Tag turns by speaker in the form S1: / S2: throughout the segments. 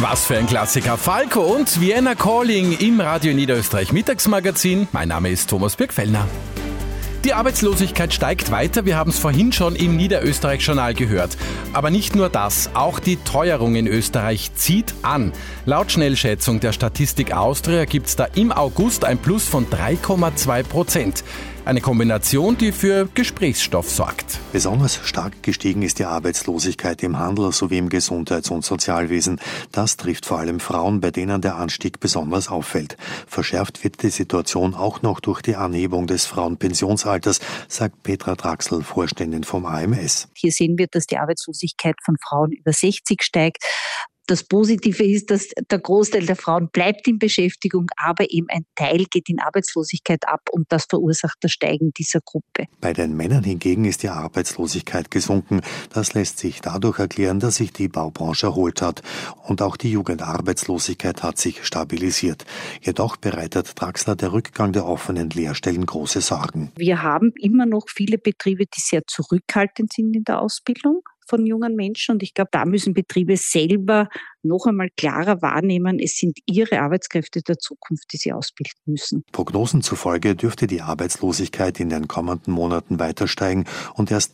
S1: Was für ein Klassiker. Falco und Vienna Calling im Radio Niederösterreich Mittagsmagazin. Mein Name ist Thomas Birkfellner. Die Arbeitslosigkeit steigt weiter, wir haben es vorhin schon im Niederösterreich-Journal gehört. Aber nicht nur das, auch die Teuerung in Österreich zieht an. Laut Schnellschätzung der Statistik Austria gibt es da im August ein Plus von 3,2%. Eine Kombination, die für Gesprächsstoff sorgt.
S2: Besonders stark gestiegen ist die Arbeitslosigkeit im Handel sowie im Gesundheits- und Sozialwesen. Das trifft vor allem Frauen, bei denen der Anstieg besonders auffällt. Verschärft wird die Situation auch noch durch die Anhebung des Frauenpensionsalters, sagt Petra Draxl, Vorständin vom AMS.
S3: Hier sehen wir, dass die Arbeitslosigkeit von Frauen über 60 steigt. Das Positive ist, dass der Großteil der Frauen bleibt in Beschäftigung, aber eben ein Teil geht in Arbeitslosigkeit ab und das verursacht das Steigen dieser Gruppe.
S2: Bei den Männern hingegen ist die Arbeitslosigkeit gesunken. Das lässt sich dadurch erklären, dass sich die Baubranche erholt hat. Und auch die Jugendarbeitslosigkeit hat sich stabilisiert. Jedoch bereitet Draxler der Rückgang der offenen Lehrstellen große Sorgen.
S3: Wir haben immer noch viele Betriebe, die sehr zurückhaltend sind in der Ausbildung von jungen Menschen. Und ich glaube, da müssen Betriebe selber noch einmal klarer wahrnehmen, es sind ihre Arbeitskräfte der Zukunft, die sie ausbilden müssen.
S2: Prognosen zufolge dürfte die Arbeitslosigkeit in den kommenden Monaten weiter steigen und erst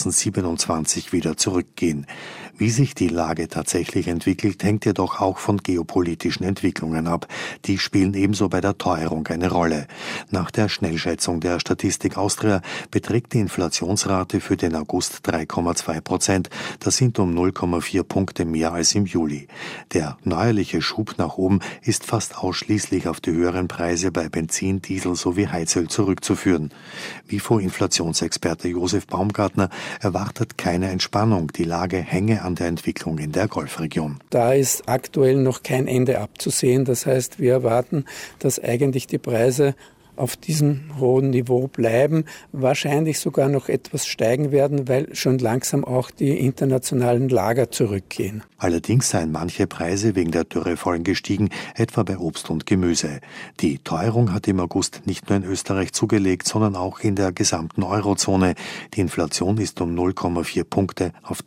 S2: 2027 wieder zurückgehen. Wie sich die Lage tatsächlich entwickelt, hängt jedoch auch von geopolitischen Entwicklungen ab. Die spielen ebenso bei der Teuerung eine Rolle. Nach der Schnellschätzung der Statistik Austria beträgt die Inflationsrate für den August 3,2%. Das sind um 0,4 Punkte mehr als im Juli. Der neuerliche Schub nach oben ist fast ausschließlich auf die höheren Preise bei Benzin, Diesel sowie Heizöl zurückzuführen. WIFO-Inflationsexperte Josef Baumgartner erwartet keine Entspannung. Die Lage hänge an der Entwicklung in der Golfregion.
S4: Da ist aktuell noch kein Ende abzusehen. Das heißt, wir erwarten, dass eigentlich die Preise auf diesem hohen Niveau bleiben, wahrscheinlich sogar noch etwas steigen werden, weil schon langsam auch die internationalen Lager zurückgehen.
S2: Allerdings seien manche Preise wegen der Dürrefolgen gestiegen, etwa bei Obst und Gemüse. Die Teuerung hat im August nicht nur in Österreich zugelegt, sondern auch in der gesamten Eurozone. Die Inflation ist um 0,4 Punkte auf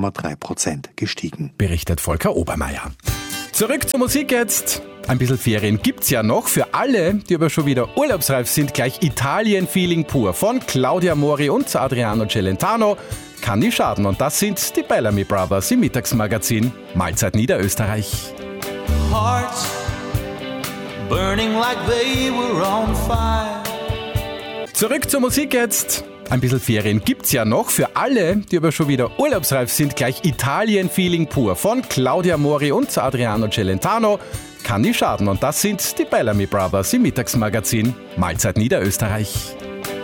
S2: 3,3% gestiegen.
S1: Berichtet Volker Obermeier. Zurück zur Musik jetzt. Ein bisschen Ferien gibt's ja noch. Für alle, die aber schon wieder urlaubsreif sind, gleich Italien-Feeling pur. Von Claudia Mori und Adriano Celentano. Kann nie schaden. Und das sind die Bellamy Brothers im Mittagsmagazin Mahlzeit Niederösterreich.
S5: Hearts burning like they were on fire.
S1: Zurück zur Musik jetzt. Ein bisschen Ferien gibt's ja noch. Für alle, die aber schon wieder urlaubsreif sind, gleich Italien-Feeling pur. Von Claudia Mori und Adriano Celentano. Kann nie schaden. Und das sind die Bellamy Brothers im Mittagsmagazin Mahlzeit Niederösterreich.